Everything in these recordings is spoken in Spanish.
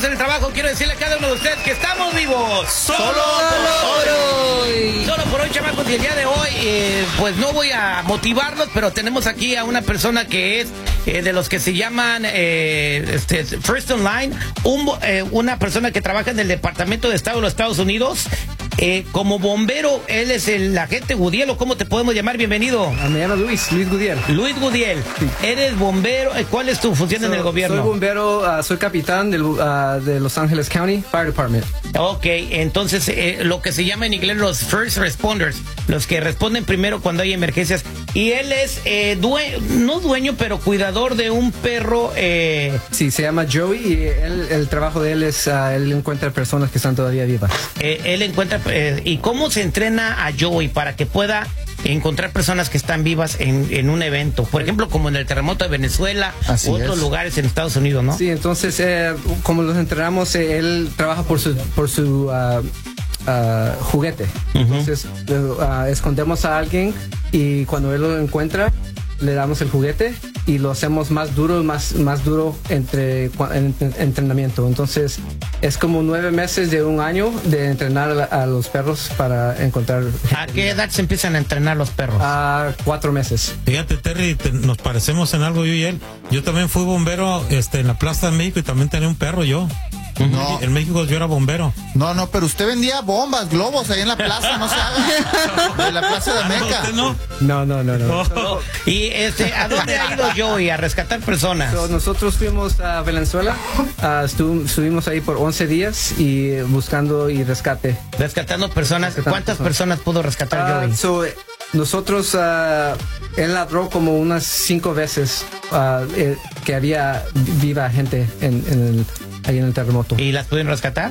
en el trabajo, quiero decirle a cada uno de ustedes que estamos vivos. Solo por hoy. Solo por hoy, chamacos. Y el día de hoy, pues no voy a motivarlos, pero tenemos aquí a una persona que es de los que se llaman First Online, una persona que trabaja en el Departamento de Estado de los Estados Unidos. Como bombero, él es el agente Gudiel, o ¿cómo te podemos llamar? Bienvenido. Me llamo Luis Gudiel. Luis Gudiel, sí. Eres bombero. ¿Cuál es tu función en el gobierno? Soy bombero, soy capitán de Los Ángeles County Fire Department. Ok, entonces lo que se llama en inglés los first responders, los que responden primero cuando hay emergencias. Y él es no dueño, pero cuidador de un perro. Sí, se llama Joey y el trabajo de él es, él encuentra personas que están todavía vivas. Él encuentra, ¿y cómo se entrena a Joey para que pueda encontrar personas que están vivas en un evento? Por ejemplo, como en el terremoto de Venezuela, u otros lugares en Estados Unidos, ¿no? Sí, entonces, como los entrenamos, él trabaja por su juguete. Entonces, escondemos a alguien y cuando él lo encuentra, le damos el juguete y lo hacemos más duro en entrenamiento. Entonces es como 9 meses de un año de entrenar a los perros para encontrar gente. ¿A qué edad se empiezan a entrenar los perros? A 4 meses. Fíjate, Terry, nos parecemos en algo yo y él. Yo también fui bombero en la Plaza de México y también tenía un perro yo. No. En México yo era bombero. No, pero usted vendía bombas, globos ahí en la plaza, no se haga. De la Plaza de Meca. No. ¿Y a dónde ha ido Joey a rescatar personas? Nosotros fuimos a Venezuela, estuvimos ahí por 11 días y buscando y rescate. Rescatando personas. ¿Cuántas personas pudo rescatar Joey? Nosotros, él ladró como unas 5 veces que había viva gente ahí en el terremoto. ¿Y las pudieron rescatar?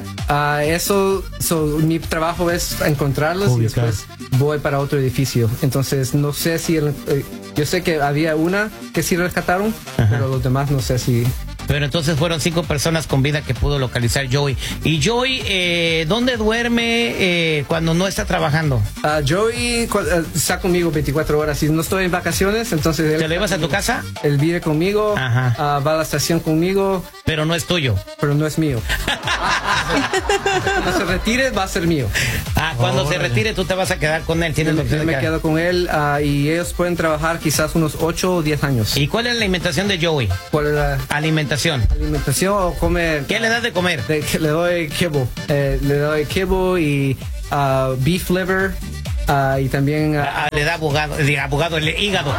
Mi trabajo es encontrarlos y después voy para otro edificio. Entonces no sé si yo sé que había una que sí rescataron, pero los demás no sé si. Pero entonces fueron 5 personas con vida que pudo localizar Joey. ¿Y Joey dónde duerme cuando no está trabajando? Joey está conmigo 24 horas. Si no estoy en vacaciones, entonces él... ¿Te lo llevas a tu casa? Él vive conmigo, va a la estación conmigo. Pero no es tuyo. Pero no es mío. Cuando se retire va a ser mío. Cuando se retire tú te vas a quedar con él. Yo me quedo con él y ellos pueden trabajar quizás unos 8 o 10 años. ¿Y cuál es la alimentación de Joey? ¿Cuál es la alimentación? Alimentación o come. ¿Qué le das de comer? Le doy kibble. Le doy kibble y beef liver. Y también le da el hígado.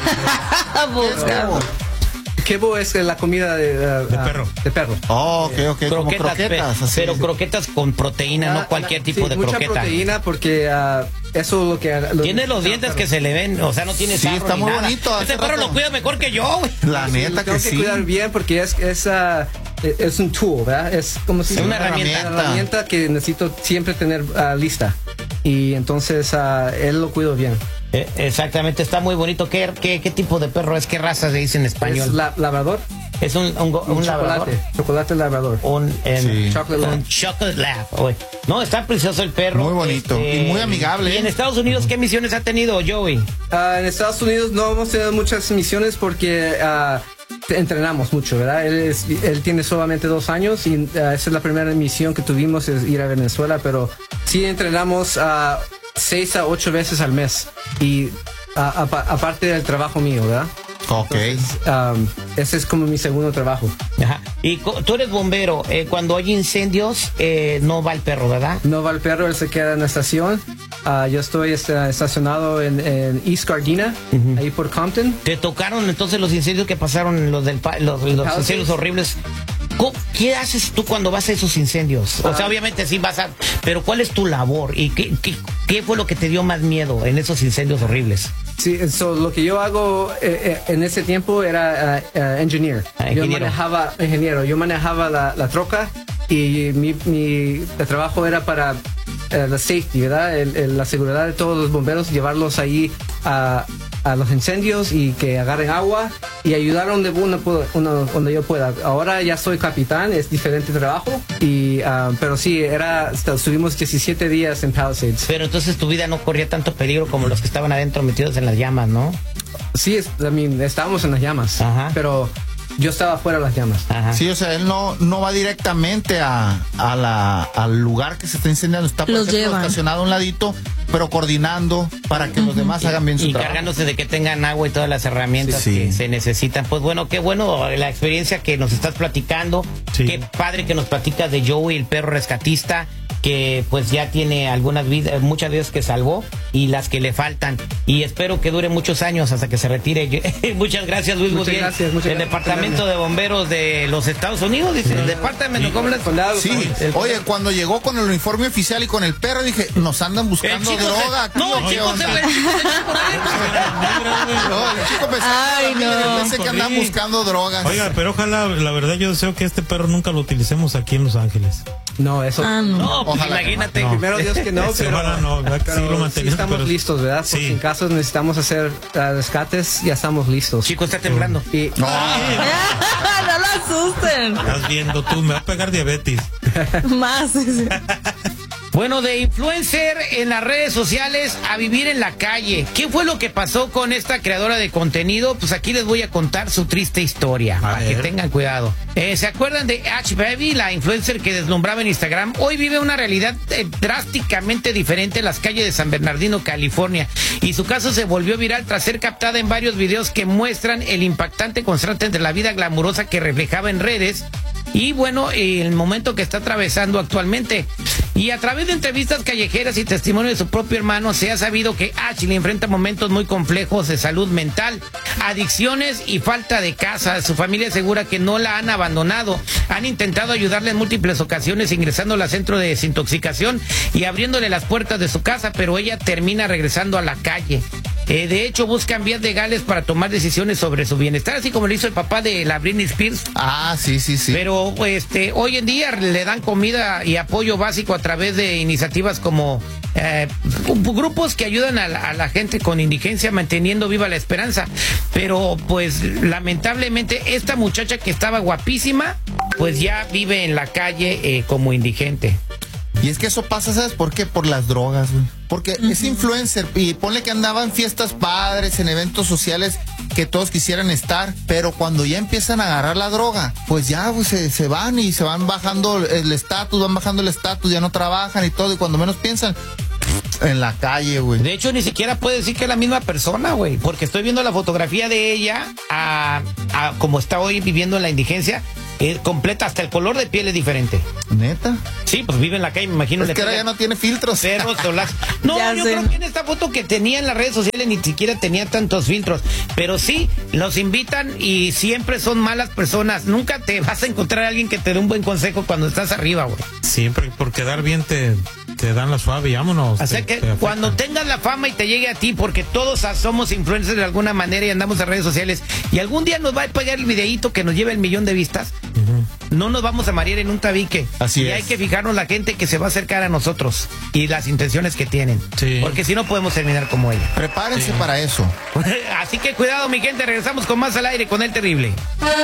Kibble es la comida de perro. De perro. Oh, ok. Croquetas, como croquetas. Pero croquetas con proteína, no cualquier tipo de croqueta. Mucha proteína porque eso es lo que... Tiene los dientes que se le ven, o sea, no tiene sarro. Sí, está muy bonito. Ese perro lo cuida mejor que yo. La neta que sí. Tengo que cuidar bien porque es un tool, ¿verdad? Es como si una herramienta que necesito siempre tener lista. Y entonces él lo cuido bien. Exactamente, está muy bonito. ¿Qué tipo de perro es? ¿Qué raza se dice en español? Es labrador. Es un labrador. Chocolate labrador. Chocolate lab. No, está precioso el perro. Muy bonito y muy amigable. ¿Y en Estados Unidos qué misiones ha tenido Joey? En Estados Unidos no hemos tenido muchas misiones porque entrenamos mucho, ¿verdad? Él tiene solamente 2 años y esa es la primera misión que tuvimos, es ir a Venezuela, pero sí entrenamos 6 a 8 veces al mes y aparte del trabajo mío, ¿verdad? Ok. Entonces, ese es como mi segundo trabajo. Y tú eres bombero. Cuando hay incendios, no va el perro, ¿verdad? No va el perro, él se queda en la estación. Yo estoy estacionado en East Gardena, ahí por Compton. ¿Te tocaron entonces los incendios que pasaron, los incendios horribles? ¿Qué haces tú cuando vas a esos incendios? O sea, obviamente sí vas pero ¿cuál es tu labor? ¿Y qué fue lo que te dio más miedo en esos incendios horribles? Sí, lo que yo hago en ese tiempo era engineer. Yo manejaba la troca y mi trabajo era para la safety, ¿verdad? La seguridad de todos los bomberos, llevarlos ahí a los incendios y que agarren agua y ayudar donde yo pueda. Ahora ya soy capitán, es diferente trabajo, pero sí, estuvimos 17 días en Palisades. Pero entonces tu vida no corría tanto peligro como los que estaban adentro metidos en las llamas, ¿no? Sí, estábamos en las llamas, pero yo estaba fuera de las llamas. Ajá. Sí, o sea, él no va directamente al lugar que se está incendiando. Está, por ejemplo, estacionado a un ladito, pero coordinando para que los demás hagan bien su trabajo. Y cargándose de que tengan agua y todas las herramientas que se necesitan. Pues bueno, qué bueno la experiencia que nos estás platicando. Sí. Qué padre que nos platicas de Joey, el perro rescatista, que pues ya tiene algunas vidas, muchas vidas que salvó y las que le faltan. Y espero que dure muchos años hasta que se retire. Muchas gracias, Luis Gutiérrez. Muchas gracias. El Departamento de Bomberos de los Estados Unidos, dice, el Departamento de Sí, oye, cuando llegó con el uniforme oficial y con el perro, dije, nos andan buscando droga aquí. No, el chico se el chico pensé que andan buscando drogas. Oiga, pero ojalá, la verdad, yo deseo que este perro nunca lo utilicemos aquí en Los Ángeles. No, eso no, pues imagínate. No. Primero Dios que no, pero sí estamos listos, ¿verdad? Porque si en caso necesitamos hacer rescates, ya estamos listos. Chico, está temblando. No lo asusten. Estás viendo tú, me va a pegar diabetes. Más. Bueno, de influencer en las redes sociales a vivir en la calle. ¿Qué fue lo que pasó con esta creadora de contenido? Pues aquí les voy a contar su triste historia, para que tengan cuidado. ¿Se acuerdan de Ash Baby, la influencer que deslumbraba en Instagram? Hoy vive una realidad drásticamente diferente en las calles de San Bernardino, California. Y su caso se volvió viral tras ser captada en varios videos que muestran el impactante contraste entre la vida glamurosa que reflejaba en redes y, bueno, el momento que está atravesando actualmente. Y a través de entrevistas callejeras y testimonio de su propio hermano, se ha sabido que Ashley enfrenta momentos muy complejos de salud mental, adicciones y falta de casa. Su familia asegura que no la han abandonado. Han intentado ayudarle en múltiples ocasiones, ingresándola al centro de desintoxicación y abriéndole las puertas de su casa, pero ella termina regresando a la calle. De hecho, buscan vías legales para tomar decisiones sobre su bienestar, así como lo hizo el papá de la Britney Spears. Ah, sí. Pero hoy en día le dan comida y apoyo básico a través de iniciativas como grupos que ayudan a la gente con indigencia, manteniendo viva la esperanza. Pero pues lamentablemente esta muchacha que estaba guapísima, pues ya vive en la calle como indigente. Y es que eso pasa, ¿sabes por qué? Por las drogas, güey. Porque es influencer y ponle que andaba en fiestas padres, en eventos sociales que todos quisieran estar, pero cuando ya empiezan a agarrar la droga, pues ya pues, se van y se van bajando el estatus, ya no trabajan y todo, y cuando menos piensan, en la calle, güey. De hecho, ni siquiera puede decir que es la misma persona, güey, porque estoy viendo la fotografía de ella a como está hoy viviendo en la indigencia. Es completa, hasta el color de piel es diferente. ¿Neta? Sí, pues vive en la calle, me imagino. Es que ahora ya no tiene filtros. No, yo creo que en esta foto que tenía en las redes sociales ni siquiera tenía tantos filtros. Pero sí, los invitan y siempre son malas personas. Nunca te vas a encontrar a alguien que te dé un buen consejo cuando estás arriba, güey. Siempre, por quedar bien te dan la suave, vámonos. O sea que cuando tengas la fama y te llegue a ti, porque todos somos influencers de alguna manera y andamos en redes sociales, y algún día nos va a pegar el videíto que nos lleve el 1,000,000 de vistas, no nos vamos a marear en un tabique. Así es. Hay que fijarnos la gente que se va a acercar a nosotros y las intenciones que tienen. Sí. Porque si no podemos terminar como ella. Prepárense para eso. Así que cuidado, mi gente, regresamos con más al aire con El Terrible.